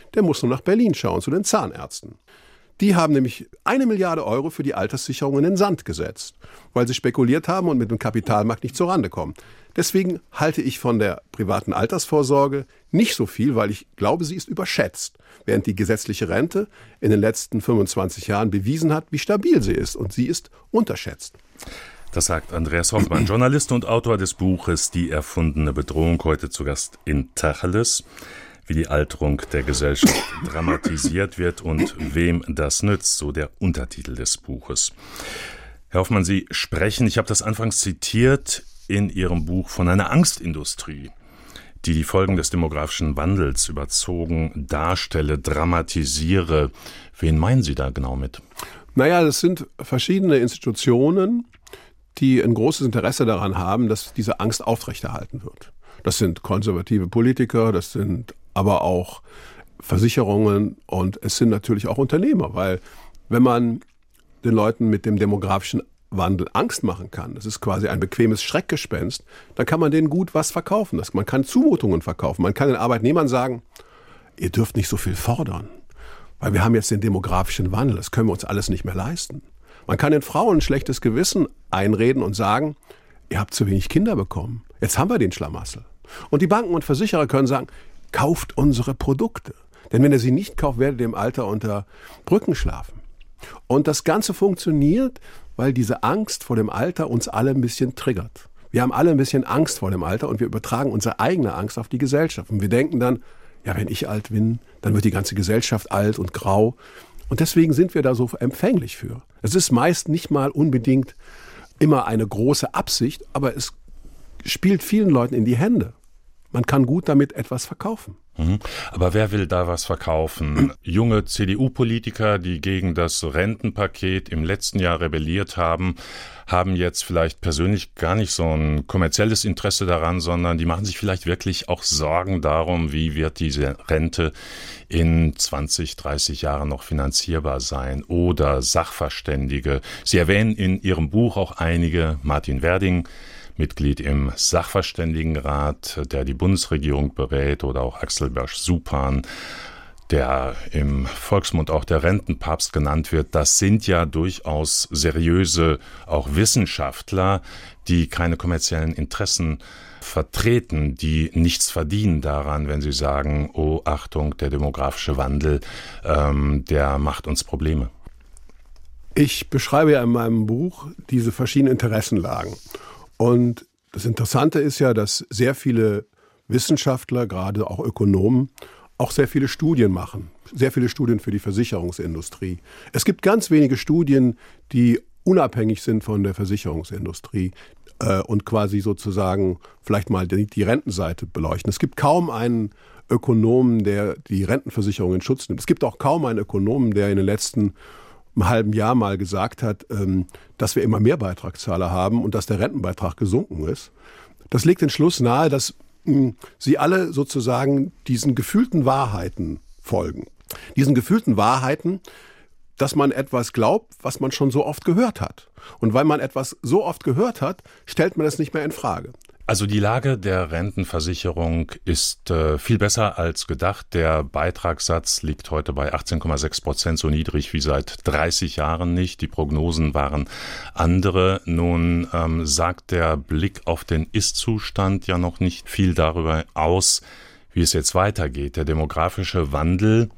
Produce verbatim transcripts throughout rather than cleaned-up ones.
der muss nur nach Berlin schauen, zu den Zahnärzten. Die haben nämlich eine Milliarde Euro für die Alterssicherung in den Sand gesetzt, weil sie spekuliert haben und mit dem Kapitalmarkt nicht zurande kommen. Deswegen halte ich von der privaten Altersvorsorge nicht so viel, weil ich glaube, sie ist überschätzt, während die gesetzliche Rente in den letzten fünfundzwanzig Jahren bewiesen hat, wie stabil sie ist, und sie ist unterschätzt. Das sagt Andreas Hoffmann, Journalist und Autor des Buches Die erfundene Bedrohung, heute zu Gast in Tacheles, wie die Alterung der Gesellschaft dramatisiert wird und wem das nützt, so der Untertitel des Buches. Herr Hoffmann, Sie sprechen, ich habe das anfangs zitiert, in Ihrem Buch von einer Angstindustrie, die die Folgen des demografischen Wandels überzogen darstelle, dramatisiere. Wen meinen Sie da genau mit? Naja, das sind verschiedene Institutionen, die ein großes Interesse daran haben, dass diese Angst aufrechterhalten wird. Das sind konservative Politiker, das sind aber auch Versicherungen und es sind natürlich auch Unternehmer, weil wenn man den Leuten mit dem demografischen Wandel Angst machen kann, das ist quasi ein bequemes Schreckgespenst, dann kann man denen gut was verkaufen. Das, man kann Zumutungen verkaufen. Man kann den Arbeitnehmern sagen, ihr dürft nicht so viel fordern, weil wir haben jetzt den demografischen Wandel, das können wir uns alles nicht mehr leisten. Man kann den Frauen ein schlechtes Gewissen einreden und sagen, ihr habt zu wenig Kinder bekommen, jetzt haben wir den Schlamassel. Und die Banken und Versicherer können sagen, kauft unsere Produkte. Denn wenn ihr sie nicht kauft, werdet ihr im Alter unter Brücken schlafen. Und das Ganze funktioniert, weil diese Angst vor dem Alter uns alle ein bisschen triggert. Wir haben alle ein bisschen Angst vor dem Alter und wir übertragen unsere eigene Angst auf die Gesellschaft. Und wir denken dann, ja, wenn ich alt bin, dann wird die ganze Gesellschaft alt und grau. Und deswegen sind wir da so empfänglich für. Es ist meist nicht mal unbedingt immer eine große Absicht, aber es spielt vielen Leuten in die Hände. Man kann gut damit etwas verkaufen. Aber wer will da was verkaufen? Junge C D U-Politiker, die gegen das Rentenpaket im letzten Jahr rebelliert haben, haben jetzt vielleicht persönlich gar nicht so ein kommerzielles Interesse daran, sondern die machen sich vielleicht wirklich auch Sorgen darum, wie wird diese Rente in zwanzig, dreißig Jahren noch finanzierbar sein. Oder Sachverständige. Sie erwähnen in Ihrem Buch auch einige, Martin Werding, Mitglied im Sachverständigenrat, der die Bundesregierung berät, oder auch Axel Bersch-Supan, der im Volksmund auch der Rentenpapst genannt wird. Das sind ja durchaus seriöse, auch Wissenschaftler, die keine kommerziellen Interessen vertreten, die nichts verdienen daran, wenn sie sagen, oh Achtung, der demografische Wandel, ähm, der macht uns Probleme. Ich beschreibe ja in meinem Buch diese verschiedenen Interessenlagen. Und das Interessante ist ja, dass sehr viele Wissenschaftler, gerade auch Ökonomen, auch sehr viele Studien machen. Sehr viele Studien für die Versicherungsindustrie. Es gibt ganz wenige Studien, die unabhängig sind von der Versicherungsindustrie äh, und quasi sozusagen vielleicht mal die, die Rentenseite beleuchten. Es gibt kaum einen Ökonomen, der die Rentenversicherung in Schutz nimmt. Es gibt auch kaum einen Ökonomen, der in den letzten einem halben Jahr mal gesagt hat, dass wir immer mehr Beitragszahler haben und dass der Rentenbeitrag gesunken ist. Das legt den Schluss nahe, dass sie alle sozusagen diesen gefühlten Wahrheiten folgen. Diesen gefühlten Wahrheiten, dass man etwas glaubt, was man schon so oft gehört hat. Und weil man etwas so oft gehört hat, stellt man es nicht mehr in Frage. Also die Lage der Rentenversicherung ist äh, viel besser als gedacht. Der Beitragssatz liegt heute bei achtzehn Komma sechs Prozent, so niedrig wie seit dreißig Jahren nicht. Die Prognosen waren andere. Nun ähm, sagt der Blick auf den Ist-Zustand ja noch nicht viel darüber aus, wie es jetzt weitergeht. Der demografische Wandel,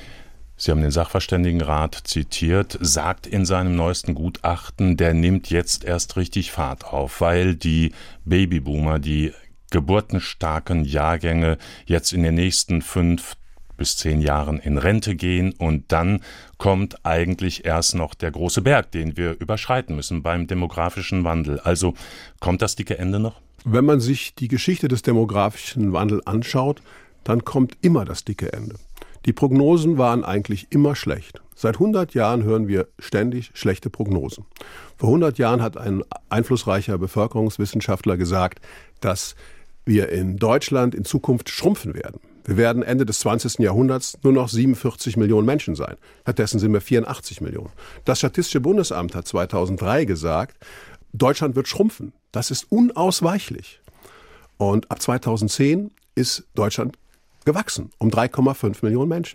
Sie haben den Sachverständigenrat zitiert, sagt in seinem neuesten Gutachten, der nimmt jetzt erst richtig Fahrt auf, weil die Babyboomer, die geburtenstarken Jahrgänge jetzt in den nächsten fünf bis zehn Jahren in Rente gehen und dann kommt eigentlich erst noch der große Berg, den wir überschreiten müssen beim demografischen Wandel. Also kommt das dicke Ende noch? Wenn man sich die Geschichte des demografischen Wandels anschaut, dann kommt immer das dicke Ende. Die Prognosen waren eigentlich immer schlecht. Seit hundert Jahren hören wir ständig schlechte Prognosen. Vor hundert Jahren hat ein einflussreicher Bevölkerungswissenschaftler gesagt, dass wir in Deutschland in Zukunft schrumpfen werden. Wir werden Ende des zwanzigsten Jahrhunderts nur noch siebenundvierzig Millionen Menschen sein. Stattdessen sind wir vierundachtzig Millionen. Das Statistische Bundesamt hat zweitausenddrei gesagt, Deutschland wird schrumpfen. Das ist unausweichlich. Und ab zweitausendzehn ist Deutschland gewachsen um drei Komma fünf Millionen Menschen.